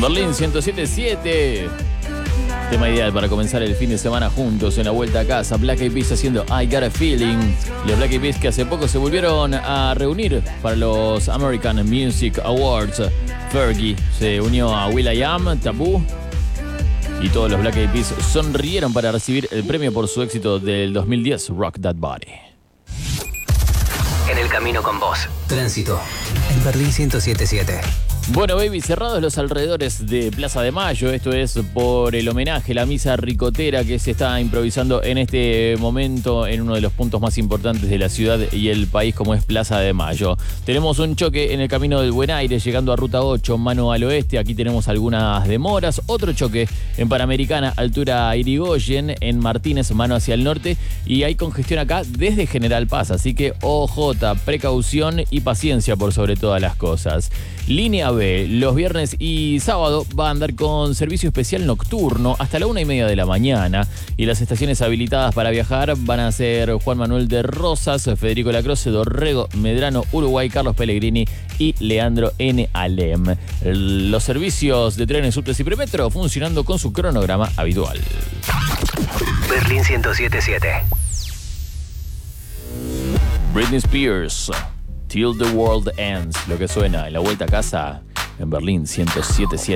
Berlín 107.7. Tema ideal para comenzar el fin de semana juntos en la vuelta a casa. Black Eyed Peas haciendo I Got a Feeling. Los Black Eyed Peas que hace poco se volvieron a reunir para los American Music Awards. Fergie se unió a will.i.am, Taboo. Y todos los Black Eyed Peas sonrieron para recibir el premio por su éxito del 2010, Rock That Body. En el camino con vos. Tránsito. En Berlín 107.7. Bueno, baby, cerrados los alrededores de Plaza de Mayo. Esto es por el homenaje, la misa ricotera que se está improvisando en este momento en uno de los puntos más importantes de la ciudad y el país, como es Plaza de Mayo. Tenemos un choque en el camino del Buen Aire, llegando a Ruta 8, mano al oeste. Aquí tenemos algunas demoras. Otro choque en Panamericana, altura Irigoyen, en Martínez, mano hacia el norte. Y hay congestión acá desde General Paz. Así que OJ, precaución y paciencia por sobre todas las cosas. Línea B, los viernes y sábado va a andar con servicio especial nocturno hasta la 1:30 de la mañana. Y las estaciones habilitadas para viajar van a ser Juan Manuel de Rosas, Federico Lacroze, Dorrego, Medrano, Uruguay, Carlos Pellegrini y Leandro N. Alem. Los servicios de trenes, subtes y premetro funcionando con su cronograma habitual. Berlín 107.7. Britney Spears, Till the World Ends, lo que suena en la vuelta a casa en Berlín 107.7.